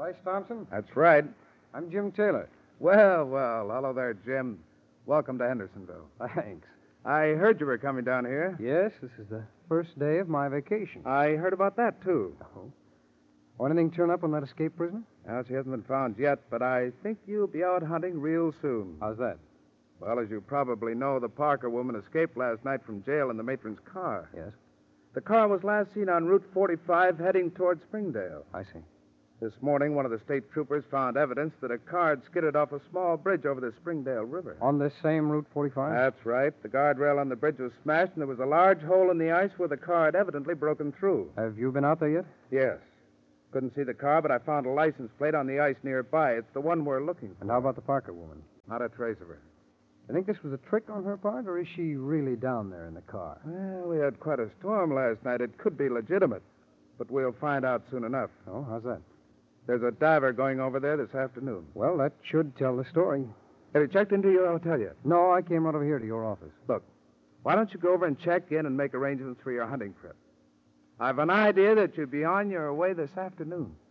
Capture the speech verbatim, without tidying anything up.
Bryce Thompson? That's right. I'm Jim Taylor. Well, well, hello there, Jim. Welcome to Hendersonville. Thanks. I heard you were coming down here. Yes, this is the first day of my vacation. I heard about that, too. Oh. Oh, anything turn up on that escaped prisoner? Well, she hasn't been found yet, but I think you'll be out hunting real soon. How's that? Well, as you probably know, the Parker woman escaped last night from jail in the matron's car. Yes. The car was last seen on Route forty-five heading toward Springdale. I see. This morning, one of the state troopers found evidence that a car had skidded off a small bridge over the Springdale River. On this same Route forty-five? That's right. The guardrail on the bridge was smashed, and there was a large hole in the ice where the car had evidently broken through. Have you been out there yet? Yes. Couldn't see the car, but I found a license plate on the ice nearby. It's the one we're looking for. And how about the Parker woman? Not a trace of her. You think this was a trick on her part, or is she really down there in the car? Well, we had quite a storm last night. It could be legitimate, but we'll find out soon enough. Oh, how's that? There's a diver going over there this afternoon. Well, that should tell the story. Have you checked into your hotel yet? No, I came right over here to your office. Look, why don't you go over and check in and make arrangements for your hunting trip? I've an idea that you'll be on your way this afternoon.